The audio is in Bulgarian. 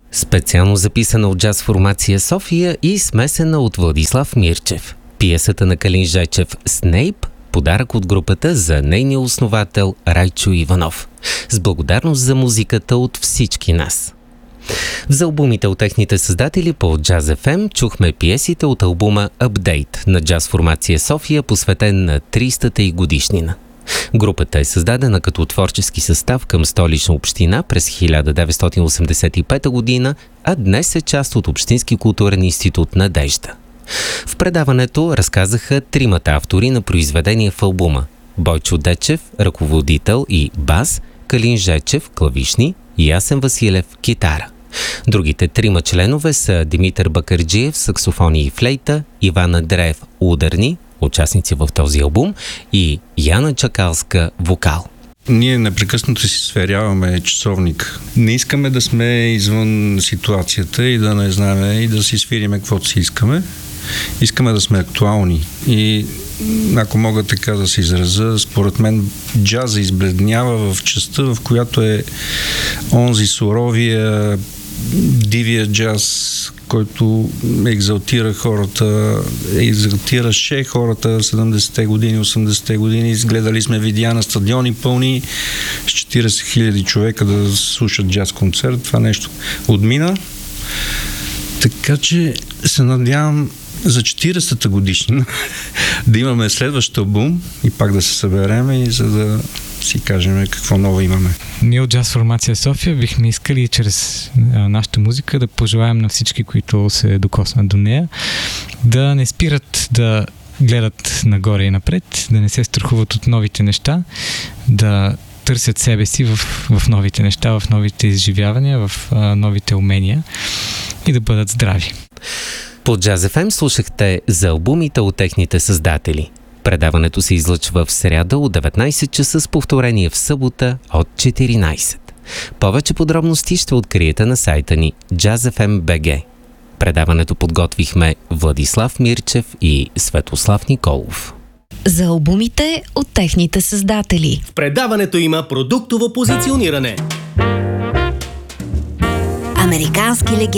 Специално записана от джаз формация София и смесена от Владислав Мирчев. Пиесата на Калин Жечев «Снейп» – подарък от групата за нейния основател Райчо Иванов. С благодарност за музиката от всички нас. За албумите от техните създатели по Jazz FM чухме пиесите от албума Update на джаз формация София, посветен на 300-та й годишнина. Групата е създадена като творчески състав към Столична община през 1985 година, а днес е част от Общински културен институт Надежда. В предаването разказаха тримата автори на произведение в албума: Бойчо Дечев, ръководител и бас, Калин Жечев, клавишни и Ясен Василев, китара. Другите трима членове са Димитър Бакърджиев, саксофони и флейта, Иван Андреев, ударни, участници в този албум, и Яна Чакалска, вокал. Ние непрекъснато си сверяваме часовник. Не искаме да сме извън ситуацията и да не знаем и да си свириме каквото си искаме. Искаме да сме актуални. И ако мога така да се изразя, според мен джаза избледнява в частта, в която е онзи суровия, дивия джаз, който екзалтира хората, екзалтираше хората 70-те години, 80-те години. Гледали сме видеа на стадиони пълни с 40 000 човека да слушат джаз концерт. Това нещо отмина. Така че се надявам за 40-та годишнина да имаме следващ албум и пак да се съберем, и за да си кажем какво ново имаме. Ние от Джаз формация София бихме искали чрез нашата музика да пожелаем на всички, които се докоснат до нея, да не спират да гледат нагоре и напред, да не се страхуват от новите неща, да търсят себе си в новите неща, в новите изживявания, в новите умения и да бъдат здрави. По Jazz FM слушахте за албумите от техните създатели. Предаването се излъчва в сряда от 19 часа с повторение в събота от 14. Повече подробности ще откриете на сайта ни jazzfm.bg. Предаването подготвихме Владислав Мирчев и Светослав Николов. За албумите от техните създатели. В предаването има продуктово позициониране. Американски легенди.